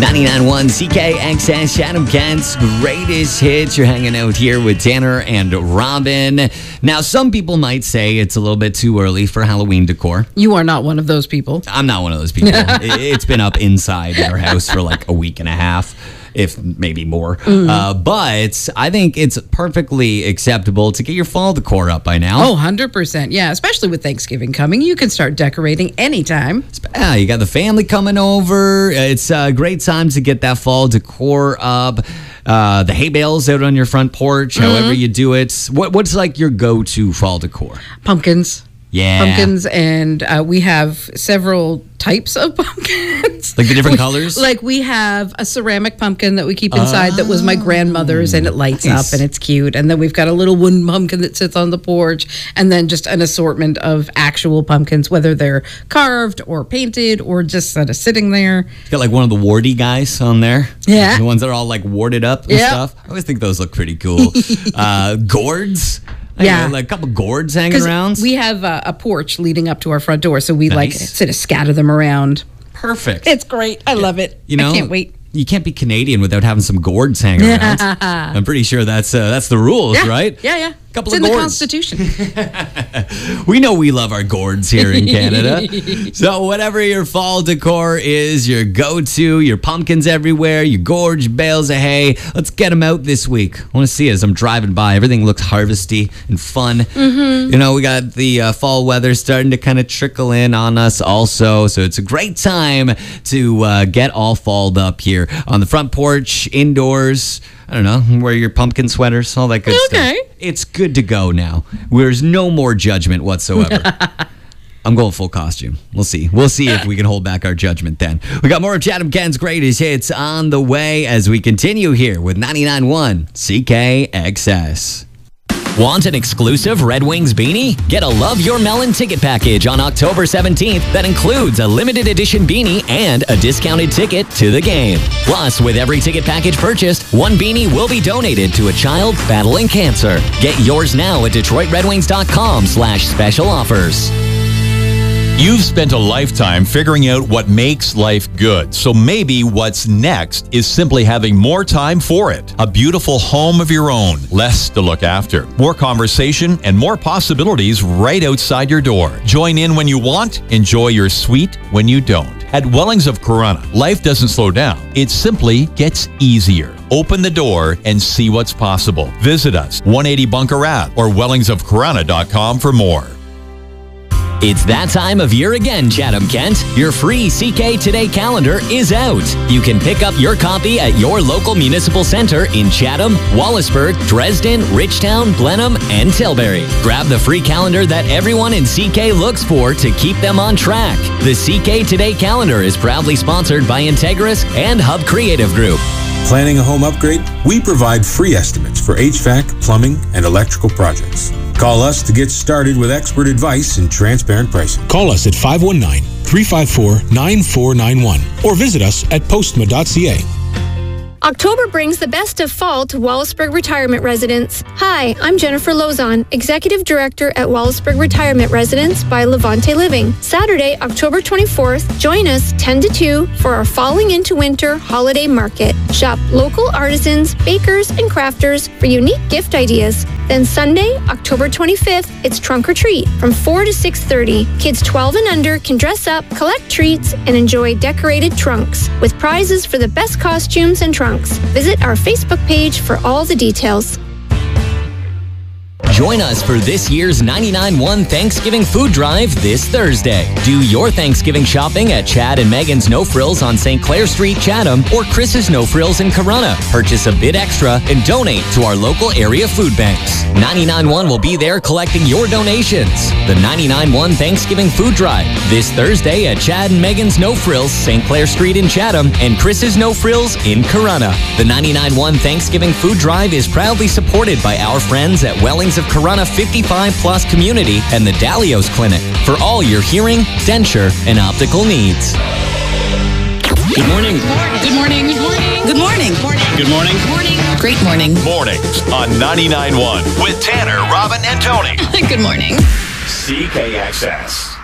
99.1 CKXS, Chatham Kent's greatest hits. You're hanging out here with Tanner and Robin. Now, some people might say it's a little bit too early for Halloween decor. You are not one of those people. I'm not one of those people. It's been up inside our house for like a week and a half, if maybe more. But I think it's perfectly acceptable to get your fall decor up by now. Oh, 100%. Yeah, especially with Thanksgiving coming. You can start decorating anytime. Yeah, you got the family coming over. It's a great time to get that fall decor up. The hay bales out on your front porch, however you do it. What's like your go-to fall decor? Pumpkins. Yeah. Pumpkins, and we have several types of pumpkins. Like the different colors? Like we have a ceramic pumpkin that we keep inside that was my grandmother's, and it lights up and it's cute. And then we've got a little wooden pumpkin that sits on the porch, and then just an assortment of actual pumpkins, whether they're carved or painted or just sort of sitting there. It's got like one of the warty guys on there. Yeah. The ones that are all like warded up and stuff. I always think those look pretty cool. Gourds. Yeah, like a couple gourds hanging around. We have a porch leading up to our front door, so we like sort of scatter them around. Perfect. It's great. I love it. I can't wait. You can't be Canadian without having some gourds hanging around. I'm pretty sure that's the rules, right? Yeah. Couple it's of in gourds. the Constitution. We know we love our gourds here in Canada. So whatever your fall decor is, your go-to, your pumpkins everywhere, your gourds, your bales of hay, let's get them out this week. I want to see as I'm driving by. Everything looks harvesty and fun. You know, we got the fall weather starting to kind of trickle in on us also. So it's a great time to get all falled up here on the front porch, indoors. I don't know, wear your pumpkin sweaters, all that good stuff. It's good to go now. There's no more judgment whatsoever. I'm going full costume. We'll see. We'll see if we can hold back our judgment then. We got more of Chatham Kent's greatest hits on the way as we continue here with 99.1 CKXS. Want an exclusive Red Wings beanie? Get a Love Your Melon ticket package on October 17th that includes a limited edition beanie and a discounted ticket to the game. Plus, with every ticket package purchased, one beanie will be donated to a child battling cancer. Get yours now at DetroitRedWings.com/special offers. You've spent a lifetime figuring out what makes life good, so maybe what's next is simply having more time for it. A beautiful home of your own, less to look after, more conversation, and more possibilities right outside your door. Join in when you want, enjoy your suite when you don't. At Wellings of Corunna, life doesn't slow down, it simply gets easier. Open the door and see what's possible. Visit us, 180 Bunker Ave or wellingsofcorunna.com for more. It's that time of year again, Chatham Kent. Your free CK Today calendar is out. You can pick up your copy at your local municipal center in Chatham, Wallaceburg, Dresden, Richtown, Blenheim, and Tilbury. Grab the free calendar that everyone in CK looks for to keep them on track. The CK Today calendar is proudly sponsored by Integris and Hub Creative Group. Planning a home upgrade? We provide free estimates for HVAC, plumbing, and electrical projects. Call us to get started with expert advice and transparent pricing. Call us at 519-354-9491 or visit us at postma.ca. October brings the best of fall to Wallaceburg Retirement Residence. Hi, I'm Jennifer Lozon, Executive Director at Wallaceburg Retirement Residence by Levante Living. Saturday, October 24th, join us 10 to 2 for our Falling into Winter holiday market. Shop local artisans, bakers, and crafters for unique gift ideas. Then Sunday, October 25th, it's Trunk or Treat from 4 to 6:30. Kids 12 and under can dress up, collect treats, and enjoy decorated trunks with prizes for the best costumes and trunks. Visit our Facebook page for all the details. Join us for this year's 99.1 Thanksgiving Food Drive this Thursday. Do your Thanksgiving shopping at Chad and Megan's No Frills on St. Clair Street, Chatham, or Chris's No Frills in Corunna. Purchase a bit extra and donate to our local area food banks. 99.1 will be there collecting your donations. The 99.1 Thanksgiving Food Drive this Thursday at Chad and Megan's No Frills, St. Clair Street in Chatham, and Chris's No Frills in Corunna. The 99.1 Thanksgiving Food Drive is proudly supported by our friends at Wellings of Corunna 55 Plus Community and the Dalios Clinic for all your hearing, denture, and optical needs. Good morning. Good morning. Good morning. Good morning. Good morning. Morning. Great morning. Mornings on 99.1 with Tanner, Robin, and Tony. Good morning. CKXS.